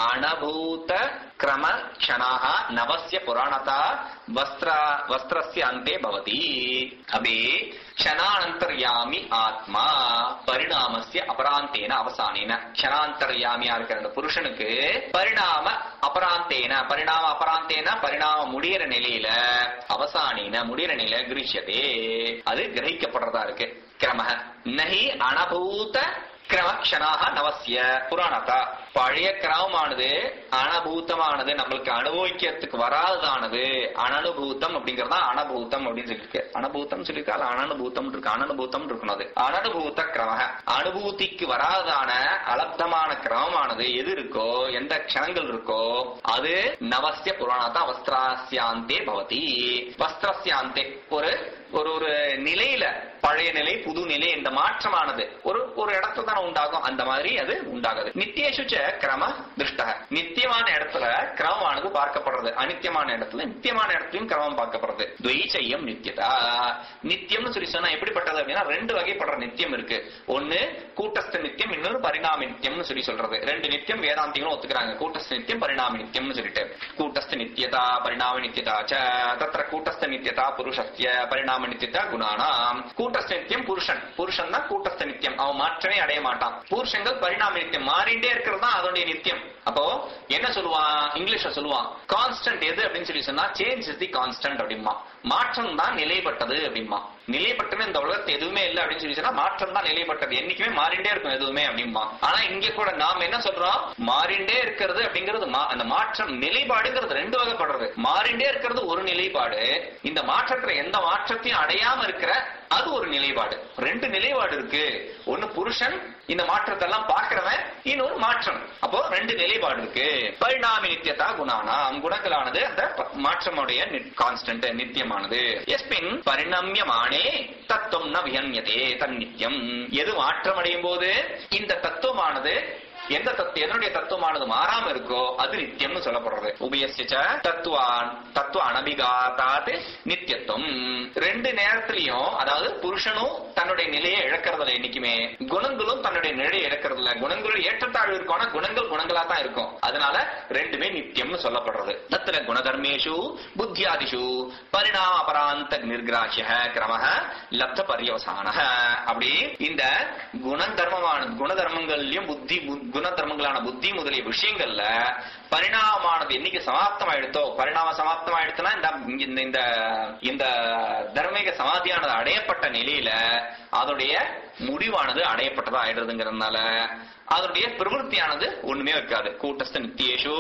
S1: அனபூத கிரம க்ஷணாஹ நவஸ்ய புராணதா வஸ்த்ர வஸ்திரஸ்ய அந்தே பவதி. அபி க்ஷணானந்தர்யாமி ஆத்மா பரிணாமஸ்ய அபராந்தேன அவசானேன. க்ஷணாந்தர்யாமியா இருக்கிற அந்த புருஷனுக்கு பரிணாம அபராந்தேன, பரிணாம அபராந்தேன பரிணாம முடிகிற நிலையில, அவசானேன முடிகிற நிலையில கிருஷ்யதே, அது கிரகிக்கப்படுறதா இருக்கு. கிரமஹ நஹி அனபூத கிரமக்ஷணாக நவசிய புராணத்தா. பழைய கிரமமானது அனபூத்தமானது, நம்மளுக்கு அனுபவிக்கிறதுக்கு வராததானது அனனுபூத்தம் அப்படிங்கறதா அனபூத்தம் அப்படின்னு சொல்லிருக்கு. அனபூத்தம் சொல்லிருக்கா, அனனுபூத்தம் இருக்கு, அனனுபூத்தம் இருக்கணும். அது அனனுபூத்த கிரம, அனுபூதிக்கு வராதான அலப்தமான கிரமமானது எது இருக்கோ, எந்த க்ஷணங்கள் இருக்கோ அது நவசிய புராணத்தா வஸ்திராசியாந்தே பவதி. வஸ்திரசியாந்தே ஒரு ஒரு ஒரு நிலையில, பழைய நிலை புது நிலை, இந்த மாற்றமானது ஒரு ஒரு இடத்துல தானே உண்டாகும், அந்த மாதிரி அது உண்டாகுது. நித்தியேஷுச்ச கிரம திருஷ்ட. நித்தியமான இடத்துல கிரமமானது பார்க்கப்படுறது, அனித்தியமான இடத்துல நித்தியமான இடத்துலயும் கிரமம் பார்க்கப்படுறது. துவைச்சையம் நித்தியதா. நித்தியம்னு சொல்லி சொன்னா எப்படிப்பட்டது அப்படின்னா ரெண்டு வகைப்படுற நித்தியம் இருக்கு. ஒன்னு கூட்டஸ்த நித்தியம், இன்னொரு பரிணாம நித்தியம்னு சொல்லி சொல்றது. ரெண்டு நித்தியம் வேதாந்திகளும் ஒத்துக்கிறாங்க, கூட்டஸ்த நித்தியம் பரிணாம நித்தியம்னு சொல்லிட்டு. கூட்டஸ்த நித்தியதா பரிணாம நித்தியதா ச தத்ர கூட்டஸ்த நித்தியதா புருஷஸ்ய பரிணாம நித்தியதா குணானாம். கூட்டஸ்த நித்தியம் புருஷன், புருஷன் தான் கூட்டஸ்த நித்தியம், அவன் மாற்றமே அடைய மாட்டான். புருஷங்கள் பரிணாம நித்தியம், மாறிண்டே இருக்கிறது தான் அதோடைய நித்தியம். அப்போ என்ன சொல்லுவான், இங்கிலீஷ்ல சொல்லுவான் கான்ஸ்டன்ட் எது அப்படின்னு சொல்லி சொன்னா சேஞ்ச் இஸ் தி கான்ஸ்டன்ட் அப்படிமா. மாற்றம் தான் நிலைப்பட்டது அப்படிமா. நிலைப்பட்டது இந்த உலகத்தை எதுவுமே இல்லை அப்படின்னு சொல்லி சொன்னா மாற்றம் தான் நிலைப்பட்டது, என்னைக்குமே மாறிண்டே இருக்கும் எதுவுமே அப்படிமா. ஆனா இங்க கூட நாம என்ன சொல்றோம், மாறிண்டே இருக்கிறது அப்படிங்கிறது அந்த மாற்றம் நிலைப்பாடுங்கிறது ரெண்டு வகைப்படுறது. மாறிண்டே இருக்கிறது ஒரு நிலைப்பாடு, இந்த மாற்றத்துல எந்த மாற்றத்தையும் அடையாம இருக்கிற அது ஒரு நிலைப்பாடு. ரெண்டு நிலைப்பாடு இருக்கு, ஒன்னு புருஷன் இந்த மாற்றத்தை எல்லாம் பார்க்கிறவன், இன்னொரு மாற்றம். அப்போ ரெண்டு நிலைப்பாடு இருக்கு. பரிணாம நித்தியதா குணானா, குணங்களானது அந்த மாற்றமுடைய கான்ஸ்டன்ட் நித்தியமானது. எஸ்மின் பரிணாமியமானே தத்துவம் ந விஹன்யதே தன்னித்யம். எது மாற்றம் அடையும் போது இந்த தத்துவமானது எந்த தத்துவம் எதனுடைய தத்துவமானது மாறாம இருக்கோ அது நித்தியம்னு சொல்லப்படுறது. உபயஸ்ய தத்துவான் தத்துவ அனபிகாதாத் நித்தியத்துவம். ரெண்டு நேரத்திலையும் அதாவது புருஷனும் தன்னுடைய நிலையை இழக்கிறதுல என்னைக்குமே, குணங்களும் தன்னுடைய நிலையை இழக்கிறதுல. குணங்களுடைய ஏற்றத்தாழ்வு இருக்கும், குணங்கள் குணங்களா தான் இருக்கும். அதனால ரெண்டுமே நித்தியம்னு சொல்லப்படுறது. தத்திர குணதர்மேஷு புத்தியாதிஷு பரிணாம அபராந்த நிர்கிராஹ்ய கிரமஹ லப்த பர்யவசான. அப்படி இந்த குணதர்மமான குணதர்மங்கள்லயும் புத்தி குணதர்மங்களான புத்தி முதலிய விஷயங்கள்ல பரிணாமமானது என்னைக்கு சமாப்தமாயிடுத்தோ, பரிணாம சமாப்தமாயிடுச்சுன்னா இந்த இந்த இந்த தர்மீக சமாதியானது அடையப்பட்ட நிலையில அதோடைய முடிவானது அடையப்பட்டதா ஆயிடுறதுங்கிறதுனால அதனுடைய பிரவருத்தியானது ஒண்ணுமே இருக்காது. கூட்டஸ்த நித்தியேஷு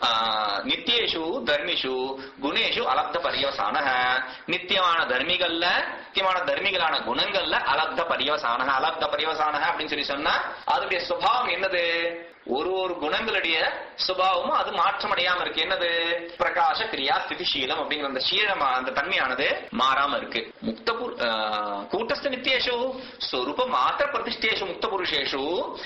S1: நித்தியேஷு தர்மிஷு குணேஷு அலப்த பரியவசான. நித்தியமான தர்மிகள்ல நித்தியமான தர்மிகளான குணங்கள்ல அலப்த பரியவசான. அலப்த பரியவசான அப்படின்னு சொல்லி சொன்னா அதனுடைய சுபாவம் என்னது, ஒரு ஒரு குணங்களுடைய சுபாவமும் அது மாற்றம் அடையாம இருக்கு. என்னது, பிரகாச கிரியா ஸ்திதிசீலம் அப்படிங்கிற அந்த சீலம் அந்த தன்மையானது மாறாம இருக்கு. முக்த கூட்டஸ்த நித்தியேஷு ஸ்வரூப மாத்திர பிரதிஷ்டேஷு முக்த புருஷேஷு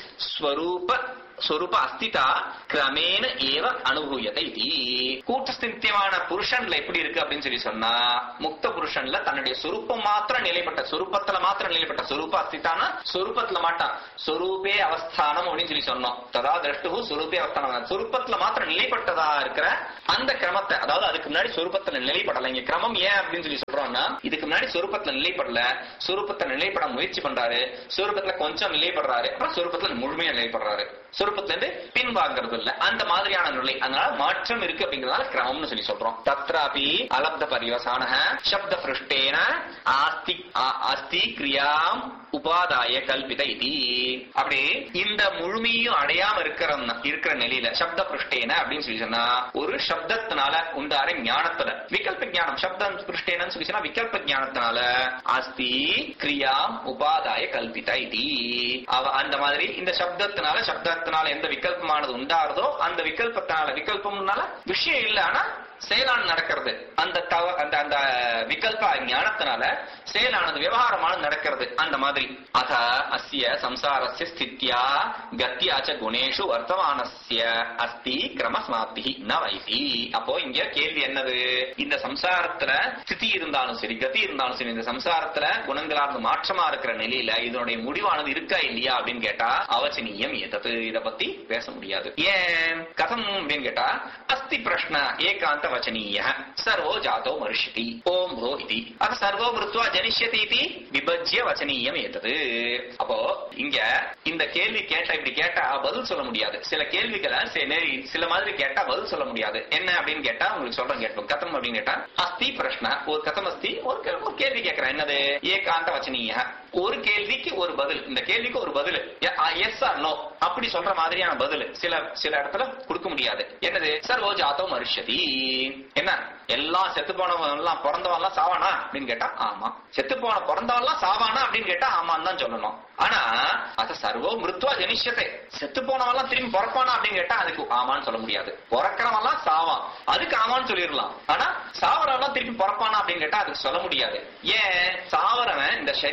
S1: ஸ்வரூப ஸ்வரூப அஸ்திதா கிரமேண ஏவ அனுபூயத்தை. கூட்டஸ்த நித்தியமான புருஷன்ல எப்படி இருக்கு அப்படின்னு சொல்லி சொன்னா, முக்த புருஷன்ல தன்னுடைய சொரூப்பம் மாத்திரம் நிலைப்பட்ட, சொரூபத்துல மாத்திரம் நிலைப்பட்ட, சொரூப அஸ்திதான சொரூபத்துல மாட்டான், சொரூபே அவஸ்தானம் அப்படின்னு சொல்லி சொன்னோம். ததா திரஷ்டு சொரூபே அவஸ்தானம், சொரூபத்துல மாத்திரம் நிலைப்பட்டதா இருக்கிற அந்த கிரமத்தை, அதாவது அதுக்கு முன்னாடி சொரூபத்துல நிலைப்படல. இங்க கிரமம் ஏன் அப்படின்னு சொல்லி சொல்றோம்னா, இதுக்கு முன்னாடி சொரூபத்துல நிலைப்படல, சொரூபத்தை நிலைப்பட முயற்சி பண்றாரு, சொரூபத்துல கொஞ்சம் நிலைப்படுறாரு, அப்புறம் சொரூபத்துல முழுமையா நிலைப்படுறாரு, சொரூபத்துல இருந்து பின்வாங்கிறது இல்ல, அந்த மாதிரியான நிலை. அதனால மாற்றம் இருக்கு அப்படிங்கறதால கிரமம்னு சொல்லி சொல்றோம். தத்ராபி அலப்த பரிவசான சப்த பிருஷ்டேன ஆஸ்தி அஸ்தி கிரியாம் உபாதாய கல்பித இதி. அப்படி இந்த முழுமையும் அடையாம இருக்கிற இருக்கிற நிலையில சப்த பிருஷ்டேன அப்படின்னு சொல்லி சொன்னா ஒரு சப்தத்தினால உண்டார ஞானத்துல விகல்ப ஞானம், சப்தம் பிருஷ்டேனு சொல்லி சொன்னா விகல்ப ஞானத்தினால அஸ்தி கிரியாம் உபாதாய கல்பித இதி. அந்த மாதிரி இந்த சப்தத்தினால சப்தத்தினால எந்த விகல்பமானது உண்டாருதோ அந்த விகல்பத்தினால, விகல்பம்னால விஷயம் இல்ல ஆனா செயலானது நடக்கிறது, அந்த அந்த அந்த விகல்ப ஞானத்தினால செயலானது விவகாரமானது நடக்கிறது. அந்த மாதிரி அத அஸ்ய சம்சாரஸ்ய ஸ்தித்யா கத்யாச்ச குணேஷு வர்த்தமானஸ்ய அஸ்தி கிரமஸ்மாப்தி ந வைசி. அப்போ இங்க கேள்வி என்னது, இந்த சம்சாரத்துல ஸ்திதி இருந்தாலும் சரி கதி இருந்தாலும் சரி, இந்த சம்சாரத்துல குணங்களானது மாற்றமா இருக்கிற நிலையில இதனுடைய முடிவானது இருக்கா இல்லையா அப்படின்னு கேட்டா அவச்சனீயம் ஏதது, இத பத்தி பேச முடியாது. ஏன் கதம் அப்படின்னு கேட்டா அஸ்தி பிரஷ்ன ஏகாந்த வச்சனீய சர்வோ ஜாதோ மரிஷ்யதி ஓம் ரோ இதி அத சர்வோ மிருத்வா ஜனிஷ்யதி இதி விபஜ்ய வச்சனீயம் ஏதது. அப்போ இங்க இந்த கேள்வி கேட்டா இப்படி கேட்டா பதில் சொல்ல முடியாது. சில கேள்விகளை சில மாதிரி கேட்டா பதில் சொல்ல முடியாது. என்ன அப்படின்னு கேட்டா உங்களுக்கு சொல்றேன் கேட்போம். கதம் அப்படின்னு கேட்டா அஸ்தி பிரஷ்ன, ஒரு கதம் அஸ்தி, ஒரு கேள்வி கேட்கிறேன். என்னது, ஏகாந்த வச்சனீய, ஒரு கேள்விக்கு ஒரு பதில், இந்த கேள்விக்கு ஒரு பதில் எஸ் ஆர் நோ அப்படி சொல்ற மாதிரியான பதில் சில சில இடத்துல கொடுக்க முடியாது. என்னது, சர்வோ ஜாதோ மரிஷ்யதி, என்ன எல்லாம் செத்து போனவன் எல்லாம் பிறந்தவன் எல்லாம் சாவானா அப்படின்னு கேட்டா ஆமா, செத்து போன பிறந்தவன் எல்லாம் சாவானா அப்படின்னு கேட்டா ஆமான்னு தான் சொல்லணும். ஆனா அத சர்வோ மிருத்வா ஜனிஷ்யத்தை, செத்து போனவன் எல்லாம் திரும்பி பிறப்பானா அப்படின்னு கேட்டா அதுக்கு ஆமான்னு சொல்ல முடியாது. பிறக்கிறவன் எல்லாம் சாவான் அதுக்கு ஆமான்னு சொல்லிடலாம். ஆனா சாவரவன் திரும்பி பிறப்பானா அப்படின்னு கேட்டா அதுக்கு சொல்ல முடியாது. ஏன், சாவரவன் இந்த சரீரத்தை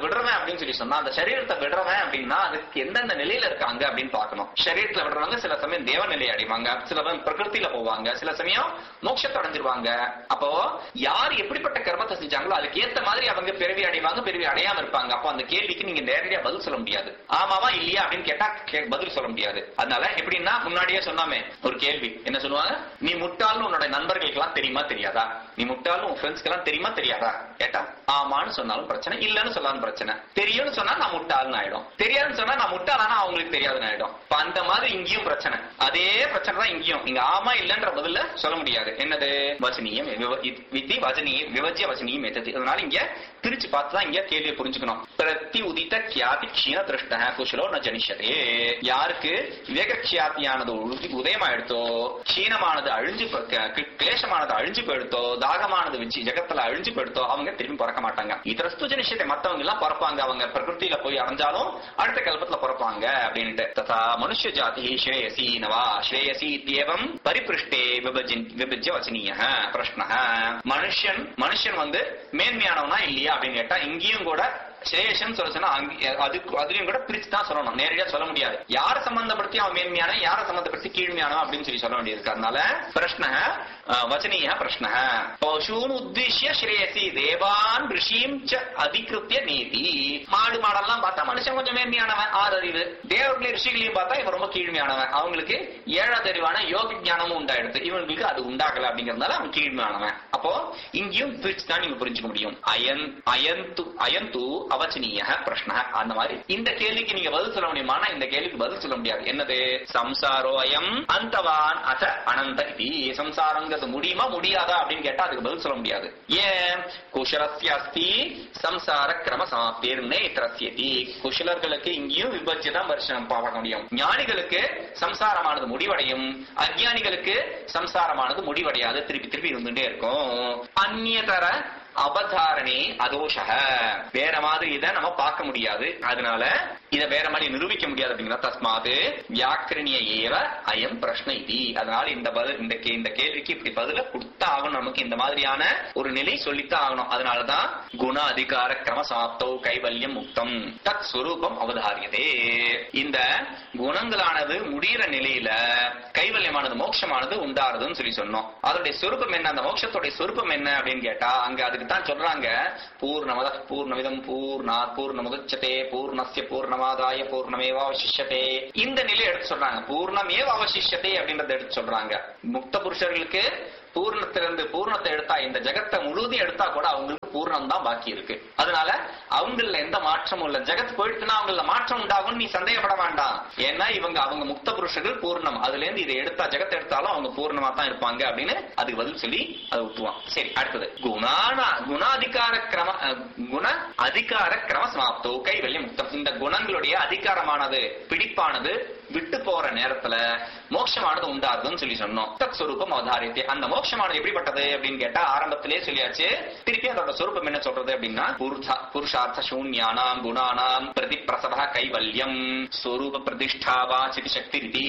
S1: விடுறவன் அப்படின்னு சொல்லி சொன்னா அந்த சரீரத்தை விடுறவன் அப்படின்னா அதுக்கு எந்தெந்த நிலையில இருக்காங்க அப்படின்னு பார்க்கணும். சரீரத்துல விடுறவங்க சில சமயம் தேவ நிலையை அடைவாங்க, சில சமயம் பிரகிருத்தில போவாங்க, சில சமயம் மோட்சத்தை அடைஞ்சிருவாங்க. அப்போ யார் எப்படிப்பட்ட கர்மத்தை செஞ்சாங்களோ அதுக்கு ஏத்த மாதிரி அவங்க பிறவி அடைவாங்க, பிறவி அடையாம இருப்பாங்க. அப்போ அந்த கேள்விக்கு நீங்க நேரடியா பதில் சொல்ல முடியாது. ஆமாவா இல்லையா அப்படின்னு கேட்டா பதில் சொல்ல முடியாது. அதனால எப்படின்னா முன்னாடியே சொன்னாமே ஒரு கேள்வி என்ன சொல்லுவாங்க, நீ முட்டாள்னு உன்னோட நண்பர்களுக்கு எல்லாம் தெரியுமா தெரியாதா, நீ முட்டாள்னு உன் ஃப்ரெண்ட்ஸ்க்கு எல்லாம் தெரியுமா தெரியாதா கேட்டா ஆமான்னு சொன்னாலும் பிரச்சனை, இல்லன்னு சொன்னாலும் பிரச்சனை. தெரியும்னு சொன்னா நான் முட்டாள்னு ஆயிடும், தெரியாதுன்னு சொன்னா நான் முட்டாளானா அவங்களுக்கு தெரியாதுன்னு ஆயிடும். அந்த மாதிரி இங்கேயும் பிரச்சனை, அதே பிரச்சனை தான் இங்கேயும். இங்க ஆமா இல்லன்ற பதில சொல்ல முடியாது. என்னது வசனியம் விதி வசனியம் விவஜ்ய வசனியம் எத்தது. அதனால இங்க பிரிச்சு பார்த்துதான் இங்க கேள்வியை புரிஞ்சுக்கணும். பிரதி உதித்த கியாதி க்ஷீண திருஷ்ட குஷலோ ந ஜனிஷதே. யாருக்கு விவேக கியாதியானது உதயமா எடுத்தோ, க்ஷீணமானது அழிஞ்சு கிளேசமானது அழிஞ்சு போயிடுத்தோ, தாகமானது வச்சு ஜகத்துல அழிஞ்சு போயிடுத்தோ அவங்க திரும்பி பிறக்க மாட்டாங்க. இதரஸ்து ஜனிஷத்தை மத்தவங்க எல்லாம் பிறப்பாங்க, அவங்க பிரகிருத்தில போய் அடைஞ்சாலும் அடுத்த கல்பத்துல பிறப்பாங்க அப்படின்ட்டு. ததா மனுஷ ஜாதி ஸ்ரேயசி நவா ஸ்ரேயசி இத்தியேவம் பரிபிருஷ்டே விபஜ்ய வசனீய பிரஷ்ன. மனுஷன் மனுஷன் வந்து மேன்மையானவனா இல்லையா அப்படின்னு கேட்டா இங்கேயும் கூட சேஷன் சொல்ல சொன்னா அதுலயும் கூட பிரிச்சு தான் சொல்லணும், நேரடியா சொல்ல முடியாது. யார சம்பந்தப்படுத்தி அவன் மேன்மையான, யார சம்பந்தப்படுத்தி கீழ்மையான அப்படின்னு சொல்லி சொல்ல வேண்டியிருக்கு. அதனால பிரஷ்ன வச்சனீய பிரஷ்ன பசூன் உத்திஷ்ய ஸ்ரேயசி தேவான் ரிஷிம் ச அதிகிருத்திய நீதி. மாடு மாடெல்லாம் பார்த்தா மனுஷன் கொஞ்சம் மேன்மையானவன், ஆறு அறிவு. தேவர்களையும் ரிஷிகளையும் பார்த்தா இவன் ரொம்ப கீழ்மையானவன், அவங்களுக்கு ஏழாவது அறிவான யோக ஞானமும் உண்டாயிடுது, இவங்களுக்கு அது உண்டாகல அப்படிங்கறதுனால அவன் கீழ்மையானவன். அப்போ இங்கேயும் பிரிச்சு தான் நீங்க புரிஞ்சுக்க முடியும். அயன் அயந்து அயந்து அவச்சனீய பிரஷ்ன. அந்த மாதிரி இந்த கேள்விக்கு நீங்க பதில் சொல்ல முடியுமானா இந்த கேள்விக்கு பதில் சொல்ல முடியாது. என்னது சம்சாரோ அயம் அந்தவான் அத அனந்த இதி. சம்சாரங்கிறது முடியுமா முடியாதா அப்படின்னு கேட்டா அதுக்கு பதில் சொல்ல முடியாது. ஏன் குஷலஸ்ய அஸ்தி சம்சார கிரம சமாப்திர் நேத்ரஸ்யதி. குஷலர்களுக்கு இங்கேயும் விபஜ்யதான் வருஷம் பார்க்க முடியும். ஞானிகளுக்கு சம்சாரமானது முடிவடையும், அஞ்ஞானிகளுக்கு சம்சாரமானது முடிவடையாது, திருப்பி திருப்பி இருந்துட்டே இருக்கும். அந்நியதர அவதாரணே அதோஷ. வேற மாதிரி இதை நம்ம பார்க்க முடியாது, அதனால இதை வேற மாதிரி நிரூபிக்க முடியாது அப்படிங்கிற தஸ்மாது வியாக்கரணிய ஏவ அயம் பிரஷ்ன இதி. அதனால இந்த பதில் இந்த கேள்விக்கு இப்படி பதில கொடுத்தா ஆகணும், நமக்கு இந்த மாதிரியான ஒரு நிலை சொல்லித்தான் ஆகணும். அதனாலதான் குண அதிகார கிரம சாப்தோ கைவல்யம் முக்தம் தத் சுரூபம் அவதாரியதே. இந்த குணங்களானது முடிகிற நிலையில கைவல்யமானது மோட்சமானது உண்டாருதுன்னு சொல்லி சொன்னோம். அதனுடைய சொரூபம் என்ன, அந்த மோட்சத்துடைய சொரூபம் என்ன அப்படின்னு கேட்டா அங்க அதுக்கு தான் சொல்றாங்க பூர்ணமத பூர்ணமிதம் பூர்ணாத் பூர்ணமுதச்சதே பூர்ணஸ்ய பூர்ணமாதாய பூர்ணமேவாவசிஷ்யதே. இந்த நிலை எடுத்து சொல்றாங்க. பூர்ணமேவ அவசிஷ்யதே அப்படின்றத எடுத்து சொல்றாங்க. முக்த புருஷர்களுக்கு பூர்ணத்திலிருந்து பூர்ணத்தை எடுத்தா இந்த ஜகத்தை முழுவதும் எடுத்தா கூட அவங்களுக்கு பூர்ணம் தான் பாக்கி இருக்கு. அதனால அவங்கள எந்த மாற்றமும் இல்ல. ஜகத் போயிடுச்சுன்னா அவங்கள மாற்றம் உண்டாகும் நீ சந்தேகப்பட வேண்டாம். ஏன்னா இவங்க அவங்க முக்த புருஷர்கள் பூர்ணம், அதுல இருந்து இதை எடுத்தா ஜகத்தை எடுத்தாலும் அவங்க பூர்ணமா தான் இருப்பாங்க அப்படின்னு அதுக்கு பதில் சொல்லி அதை விட்டுவான். சரி, அடுத்தது குணான குணாதிகார கிரம குண அதிகார கிரம சமாப்தோ கைவல்யம் முக்தம். இந்த குணங்களுடைய அதிகாரமானது பிடிப்பானது விட்டு போற நேரத்துல மோட்சமானது உண்டாதுன்னு சொல்லி சொன்னோம். தத் சொரூபம் அவதாரியத்தை. அந்த மோட்சமானது எப்படிப்பட்டது அப்படின்னு கேட்டா ஆரம்பத்திலே சொல்லியாச்சு. திருப்பி அதோட சொரூபம் என்ன சொல்றது அப்படின்னா புருஷார்த்த சூன்யானாம் குணானாம் பிரதி பிரசவ கைவல்யம் ஸ்வரூப பிரதிஷ்டாவா சிதி சக்தி ரீதி.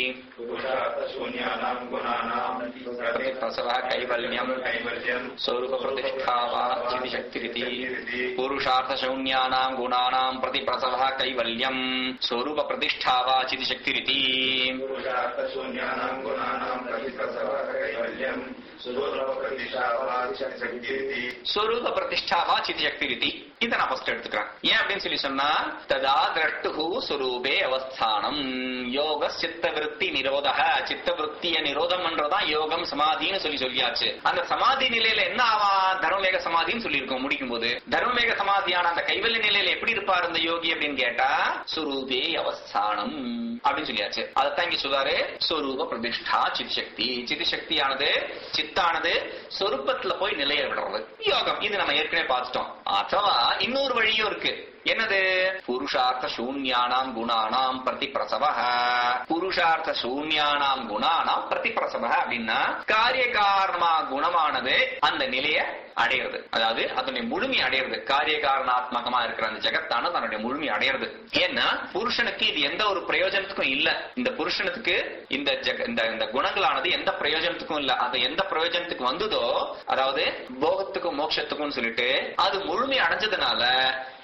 S1: பிரசவ கைவல்யம் ஸ்வரூப பிரதிஷ்டாவா சிதி சக்தி ரீதி. புருஷார்த்த சூன்யானாம் குணானாம் பிரதி பிரசவ கைவல்யம் ஸ்வரூப பிரதிஷ்டாவா சிதி சக்தி ரீதி. ஸ்வரூப பிரதிஷ்டாவா சிதி சக்தி ரீதி. இதை நான் ஃபர்ஸ்ட் எடுத்துக்கிறேன். ஏன் அப்படின்னு சொல்லி சொன்னா ததா திரஷ்டு ஸ்வரூபே அவஸ்தானம் யோக சித்த விருத்தி நிரோத. சித்த விருத்திய நிரோதம் என்றதான் யோகம் சமாதின்னு சொல்லி சொல்லியாச்சு. அந்த சமாதி நிலையில என்ன ஆவா தர்மவேக சமாதின்னு சொல்லி இருக்கோம். முடிக்கும் போது தர்மவேக சமாதியான அந்த கைவல்ய நிலையில எப்படி இருப்பார் இந்த யோகி அப்படின்னு கேட்டா ஸ்வரூபே அவஸ்தானம் அப்படின்னு சொல்லியாச்சு. அதைத்தான் இங்க சொல்றாரு ஸ்வரூப பிரதிஷ்டா சித் சக்தி. சிதி சக்தியானது சித்தானது சொரூபத்துல போய் நிலைய விடுறது யோகம். இது நம்ம ஏற்கனவே பார்த்துட்டோம். அथवा இன்னொரு வழியும் இருக்கு. என்னது புருஷார்த்த சூன்யானாம் குணானாம் பிரதி பிரசவ. புருஷார்த்த சூன்யானாம் குணானாம் பிரதி பிரசவ அப்படின்னா காரிய காரணமா குணமானது அந்த நிலைய அடையிறது, அதாவது அதனுடைய முழுமை அடையிறது. காரிய காரணாத்மகமா இருக்கிற அந்த ஜெகத்தானது அதனுடைய முழுமை அடையிறது. ஏன்னா புருஷனுக்கு இது எந்த ஒரு பிரயோஜனத்துக்கும் இல்ல. இந்த புருஷனுக்கு இந்த இந்த குணங்களானது எந்த பிரயோஜனத்துக்கும் இல்ல. அது எந்த பிரயோஜனத்துக்கு வந்ததோ, அதாவது போகத்துக்கும் மோட்சத்துக்கும் சொல்லிட்டு அது முழுமை அடைஞ்சதுனால எந்த பிரயோஜனம்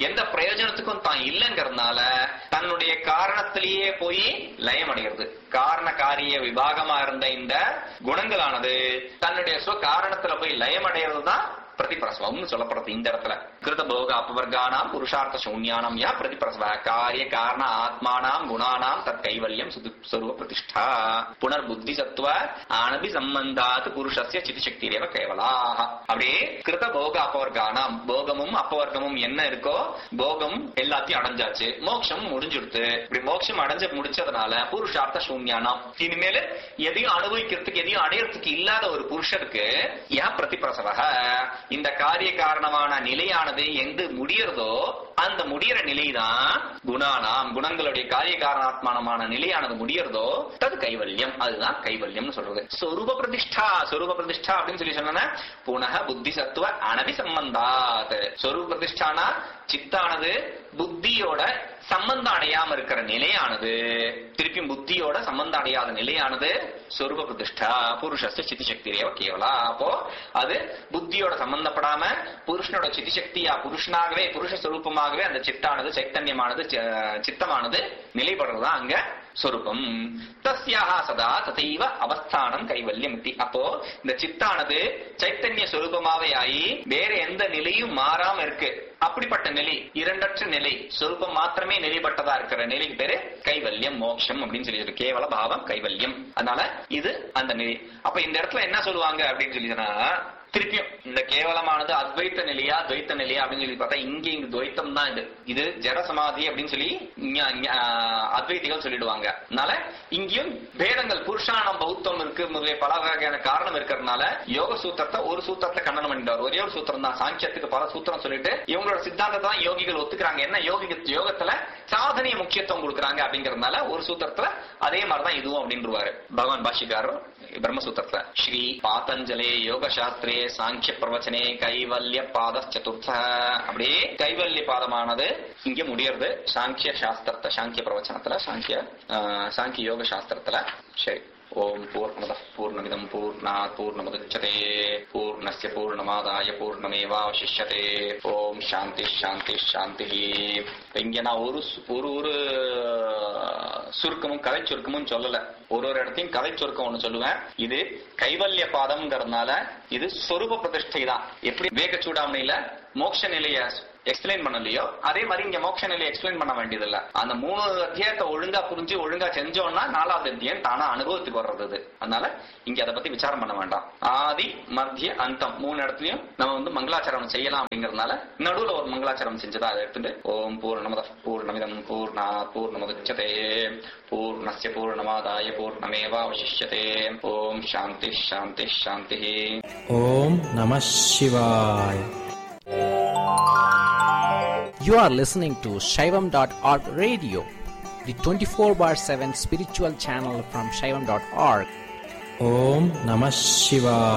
S1: பிரயோஜனத்துக்கும் தான் இல்லைங்கிறதுனால தன்னுடைய காரணத்திலேயே போய் லயம் அடைகிறது. காரண காரிய விபாகமா இருந்த இந்த குணங்களானது தன்னுடைய ஸ்வ காரணத்துல போய் லயம் அடைகிறது தான் பிரதிபிரசவம் சொல்லப்படுறது இந்த இடத்துல. கிருத போக அபவர்கானாம் புருஷார்த்த சூன்யானாம் யா பிரதிபிரசவ காரிய காரண ஆத்மானாம் குணானாம் தத் கைவல்யம் ஸ்வரூப பிரதிஷ்டா புனர் புத்தி சத்துவ ஆனபி சம்பந்தாத் புருஷஸ்ய சிதிசக்திரேவ கேவலாஹ. அப்படியே கிருத போக அபவர்கானாம் போகமும் அப்பவர்க்கமும் என்ன இருக்கோ போகம் எல்லாத்தையும் அடைஞ்சாச்சு, மோட்சம் முடிஞ்சுடுத்து. இப்படி மோட்சம் அடைஞ்சு முடிச்சதுனால புருஷார்த்த சூன்யானாம் இனிமேல எதையும் அனுபவிக்கிறதுக்கு எதையும் அடையறதுக்கு இல்லாத ஒரு புருஷருக்கு யா பிரதிபிரசவ இந்த காரிய காரணமான நிலையானது எங்கு முடியறதோ அந்த முடியற நிலைதான் குணானாம் குணங்களுடைய காரிய காரணாத்மானமான நிலையானது முடியறதோ தது கைவல்யம், அதுதான் கைவல்யம் சொல்றது. சொரூப பிரதிஷ்டா சொரூப பிரதிஷ்டா அப்படின்னு சொல்லி சொன்ன புனக புத்தி சத்துவ அனபி சம்பந்தாத். சொரூப பிரதிஷ்டானா சித்தானது புத்தியோட சம்பந்தம் அடையாம இருக்கிற நிலையானது, திருப்பியும் புத்தியோட சம்பந்தம் அடையாத நிலையானது சொரூப பிரதிஷ்டா புருஷஸ்ய சித்தி சக்திரேவ கேவலா. அப்போ அது புத்தியோட சம்பந்தப்படாம புருஷனோட சித்தி சக்தியா புருஷனாகவே புருஷ சொரூபமாகவே அந்த சித்தானது சைத்தன்யமானது சித்தமானது நிலைப்படுறதா அங்க சொரூபம். தஸ்யாக சதா ததைவ அவஸ்தானம் கைவல்யம். அப்போ இந்த சித்தானது சைத்தன்ய சொரூபமாவே ஆகி வேற எந்த நிலையும் மாறாம இருக்கு. அப்படிப்பட்ட நிலை இரண்டற்ற நிலை சொரூபம் மாத்திரமே நிலைப்பட்டதா இருக்கிற நிலைக்கு பேரு கைவல்யம் மோட்சம் அப்படின்னு சொல்லி கேவல பாவம் கைவல்யம். அதனால இது அந்த நிலை. அப்ப இந்த இடத்துல என்ன சொல்லுவாங்க அப்படின்னு சொல்லினா திருப்பியும் இந்த கேவலமானது அத்வைத்த நிலையா துவைத்த நிலையா அப்படின்னு சொல்லி பார்த்தா இங்க இங்க துவைத்தம் தான் இது இது ஜட சமாதி அப்படின்னு சொல்லி அத்வைத்திகள் சொல்லிடுவாங்க. அதனால இங்கேயும் பேதங்கள் புருஷானம் பௌத்தம் இருக்கு பல வகையான காரணம் இருக்கிறதுனால யோக சூத்திரத்தை ஒரு சூத்திரத்தை கண்டனம் பண்ணிட்டார். ஒரே ஒரு சூத்திரம் தான், சாங்கியத்துக்கு பல சூத்திரம் சொல்லிட்டு இவங்களோட சித்தாந்தத்தை தான் யோகிகள் ஒத்துக்கிறாங்க. என்ன யோகி யோகத்துல சாதனைய முக்கியத்துவம் கொடுக்குறாங்க அப்படிங்கறதுனால ஒரு சூத்திரத்துல அதே மாதிரிதான் இதுவும் அப்படின்றாரு பகவான் பாஷிகாரர் பிரம்மசூத்திரத்துல. ஸ்ரீ பாதஞ்சலே யோக சாஸ்திரே சாங்கிய பிரவச்சனே கைவல்ய பாத சதுர்த்த. அப்படியே கைவல்ய பாதமானது இங்க முடியறது சாங்கிய சாஸ்திரத்தை சாங்கிய பிரவச்சனத்துல சாங்கிய சாங்கிய யோக சாஸ்திரத்துல. சரி, ஓம் பூர்ணமதః பூர்ணமிதம் பூர்ணாத் பூர்ணமுதச்யதே பூர்ணஸ்ய பூர்ணமாதாய பூர்ணமேவாவசிஷ்யதே. ஓம் சாந்தி சாந்தி சாந்தி. இங்க நான் ஒரு ஒரு ஒரு சுருக்கமும் கதை சுருக்கமும் சொல்லல, ஒரு ஒரு இடத்தையும் கதை சுருக்கம் ஒண்ணு சொல்லுவேன். இது கைவல்ய பாதம்ங்கிறதுனால இது சொரூப பிரதிஷ்டை தான். எப்படி வேக சூடாமணியில மோட்ச நிலைய எக்ஸ்பிளைன் பண்ணலையோ அதே மாதிரி இங்க மோட்ச நிலையை எக்ஸ்பிளைன் பண்ண வேண்டியது இல்ல. அந்த மூணு அத்தியாயத்தை ஒழுங்கா புரிஞ்சு ஒழுங்கா செஞ்சோம்னா நாலாவது அத்தியாயம் தானா அனுபவத்துக்கு வர்றது. அதனால இங்க அதை பத்தி விசாரம் பண்ண வேண்டாம். ஆதி மத்திய அந்தம் மூணு இடத்துலயும் நம்ம வந்து மங்களாச்சாரம் செய்யலாம் அப்படிங்கறதுனால நடுவுல ஒரு மங்களாச்சாரம் செஞ்சதா அதை எடுத்துட்டு ஓம் பூர்ணமத பூர்ணமிதம் பூர்ணாத் பூர்ணமுதச்யதே பூர்ணஸ்ய பூர்ணமாதாய பூர்ணமேவாவசிஷ்யதே. ஓம் சாந்தி சாந்தி சாந்தி.
S3: ஓம் நம சிவாய. You are listening to Shaivam dot org radio, the twenty-four bar seven spiritual channel from Shaivam dot org. Om Namah Shivaya.